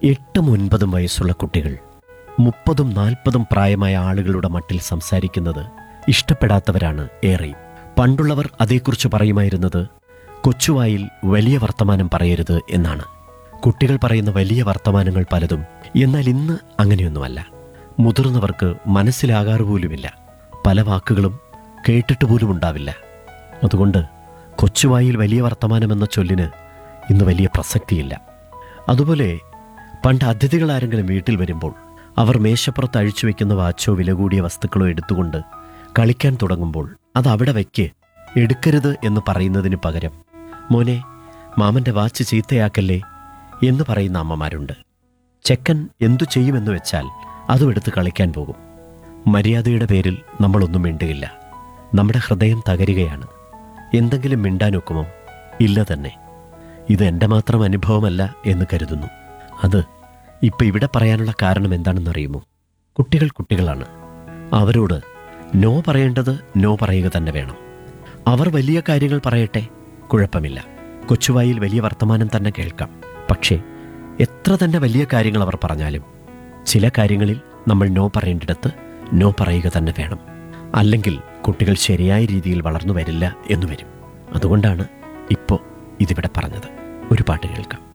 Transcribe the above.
8ഉം 9ഉം വയസ്സുള്ള കുട്ടികൾ 30ഉം 40ഉം പ്രായമായ ആളുകളുടെ മട്ടിൽ സംസാരിക്കുന്നത് ഇഷ്ടപ്പെടാത്തവരാണ് ഏറെയും. പണ്ടുള്ളവർ അതേക്കുറിച്ച് പറയുമായിരുന്നത് കൊച്ചുവായിൽ വലിയ വർത്തമാനം പറയരുത് എന്നാണ്. കുട്ടികൾ പറയുന്ന വലിയ വർത്തമാനങ്ങൾ പലതും എന്നാൽ ഇന്ന് അങ്ങനെയൊന്നുമല്ല. മുതിർന്നവർക്ക് മനസ്സിലാകാറുപോലുമില്ല. പല വാക്കുകളും കേട്ടിട്ട് പോലും ഉണ്ടാവില്ല. അതുകൊണ്ട് കൊച്ചുവായിൽ വലിയ വർത്തമാനമെന്ന ചൊല്ലിന് ഇന്ന് വലിയ പ്രസക്തിയില്ല. അതുപോലെ പണ്ട് അതിഥികൾ ആരെങ്കിലും വീട്ടിൽ വരുമ്പോൾ അവർ മേശപ്പുറത്ത് അഴിച്ചു വയ്ക്കുന്ന വാച്ചോ വില കൂടിയ വസ്തുക്കളോ എടുത്തുകൊണ്ട് കളിക്കാൻ തുടങ്ങുമ്പോൾ അത് അവിടെ വയ്ക്ക്, എടുക്കരുത് എന്ന് പറയുന്നതിന് പകരം മോനെ മാമൻ്റെ വാച്ച് ചീത്തയാക്കല്ലേ എന്ന് പറയുന്ന അമ്മമാരുണ്ട്. ചെക്കൻ എന്തു ചെയ്യുമെന്ന് വെച്ചാൽ അതും എടുത്ത് കളിക്കാൻ പോകും. മര്യാദയുടെ പേരിൽ നമ്മളൊന്നും മിണ്ടുകയില്ല. നമ്മുടെ ഹൃദയം തകരുകയാണ്. എന്തെങ്കിലും മിണ്ടാനൊക്കുമോ? ഇല്ല തന്നെ. ഇത് എൻ്റെ മാത്രം അനുഭവമല്ല എന്ന് കരുതുന്നു. അത് ഇപ്പം ഇവിടെ പറയാനുള്ള കാരണം എന്താണെന്നറിയുമോ? കുട്ടികൾ കുട്ടികളാണ്. അവരോട് നോ പറയേണ്ടത് നോ പറയുക തന്നെ വേണം. അവർ വലിയ കാര്യങ്ങൾ പറയട്ടെ, കുഴപ്പമില്ല. കൊച്ചുവായിൽ വലിയ വർത്തമാനം തന്നെ കേൾക്കാം. പക്ഷേ എത്ര തന്നെ വലിയ കാര്യങ്ങൾ അവർ പറഞ്ഞാലും ചില കാര്യങ്ങളിൽ നമ്മൾ നോ പറയേണ്ടിടത്ത് നോ പറയുക തന്നെ വേണം. അല്ലെങ്കിൽ കുട്ടികൾ ശരിയായ രീതിയിൽ വളർന്നു വരില്ല എന്നു വരും. അതുകൊണ്ടാണ് ഇപ്പോൾ ഇതിവിടെ പറഞ്ഞത്. ഒരു പാട്ട് കേൾക്കാം.